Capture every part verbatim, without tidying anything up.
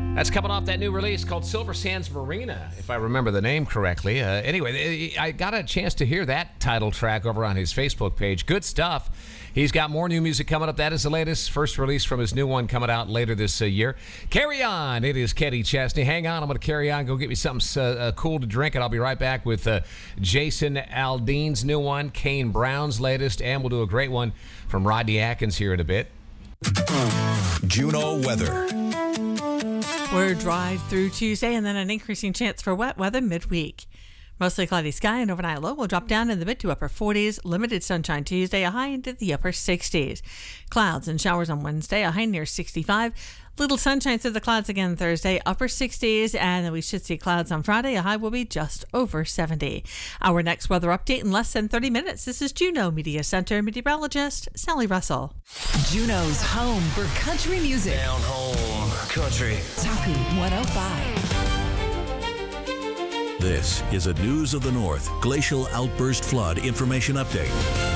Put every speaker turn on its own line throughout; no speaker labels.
That's coming off that new release called Silver Sands Marina, if I remember the name correctly. Uh, anyway, I got a chance to hear that title track over on his Facebook page. Good stuff. He's got more new music coming up. That is the latest first release from his new one coming out later this uh, year. Carry on. It is Kenny Chesney. Hang on. I'm going to carry on. Go get me something uh, uh, cool to drink, and I'll be right back with uh, Jason Aldean's new one, Kane Brown's latest, and we'll do a great one from Rodney Atkins here in a bit.
Juneau weather.
We're dry through Tuesday and then an increasing chance for wet weather midweek. Mostly cloudy sky and overnight low will drop down in the mid to upper forties. Limited sunshine Tuesday, a high into the upper sixties. Clouds and showers on Wednesday, a high near sixty-five. Little sunshine through the clouds again Thursday, upper sixties. And then we should see clouds on Friday. A high will be just over seventy. Our next weather update in less than thirty minutes. This is Juneau Media Center meteorologist Sally Russell.
Juneau's home for country music.
Down home country.
Taku one oh five.
This is a News of the North Glacial Outburst Flood Information Update.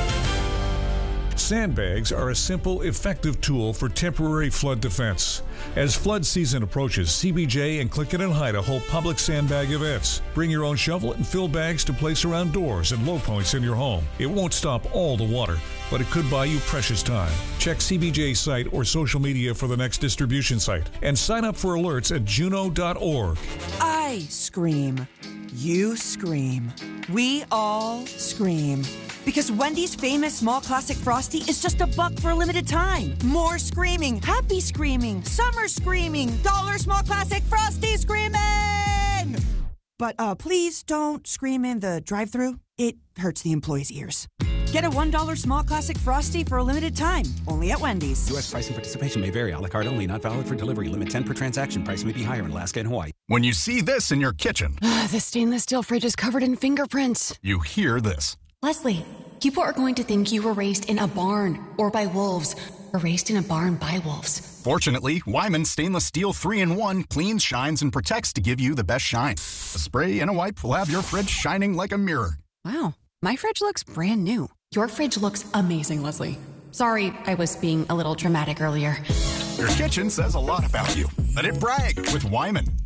Sandbags are a simple, effective tool for temporary flood defense. As flood season approaches, C B J and Click It and Hide hold public sandbag events. Bring your own shovel and fill bags to place around doors and low points in your home. It won't stop all the water, but it could buy you precious time. Check C B J's site or social media for the next distribution site. And sign up for alerts at juneau dot org.
I scream. You scream. We all scream. Because Wendy's famous small classic Frosty is just a buck for a limited time. More screaming, happy screaming, summer screaming, dollar small classic Frosty screaming! But uh, please don't scream in the drive-thru. It hurts the employees' ears. Get a one dollar small classic Frosty for a limited time, only at Wendy's.
U S price and participation may vary. A la carte only, not valid for delivery. Limit ten per transaction. Price may be higher in Alaska and Hawaii.
When you see this in your kitchen,
the stainless steel fridge is covered in fingerprints.
You hear this.
Leslie, people are going to think you were raised in a barn or by wolves, or raised in a barn by wolves.
Fortunately, Wyman Stainless Steel three in one cleans, shines, and protects to give you the best shine. A spray and a wipe will have your fridge shining like a mirror.
Wow, my fridge looks brand new. Your fridge looks amazing, Leslie. Sorry, I was being a little dramatic earlier.
Your kitchen says a lot about you. Let it brag with Wyman.